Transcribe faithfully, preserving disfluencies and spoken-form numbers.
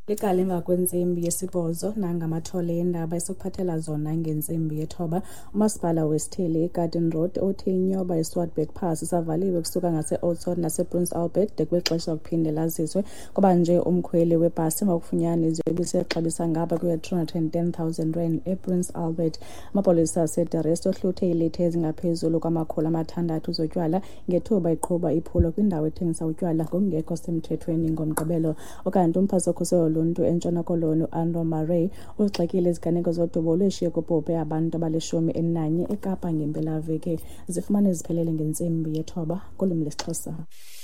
Liqala emva kwentsimbi yesibhozo nangamathole endaba esokuphathela zona ngentsimbi yethoba. Umasipala wesithili eGarden Road othi inyoba eSwartberg Pass isavaliwe kusuka ngase-Oudtshoorn nase-Prince Albert de kwexesha kuphinde laziswe. Kuba nje umkhweli webhasi emva kokufunyanwa iziyobisi exabisa ngaba kwi-three hundred and ten thousand rand ePrince Albert. Amapolisa aseDarrest ohluthe iilitha ezingaphezulu kwamakhulu amathandathu zotywala ngethuba iqhuba iphulo kwindawo ethengisa utywala ngokungekho semthethweni ngomgqibelo. Ukanti umphathi wokhuselo loluntu eNtshona Koloni uAndrew Murray uzixakile iziganeko zodubo olweshiye kubhubhe abantu abalishumi elinanye eKapa ngempelaveki. Zifumane ziphelele ngentsimbi yethoba kolwimi lesiXhosa.